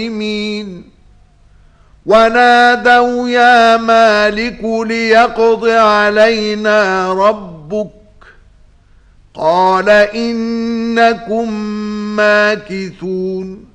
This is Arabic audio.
ونادوا يا مالك ليقض علينا ربك قال إنكم ماكثون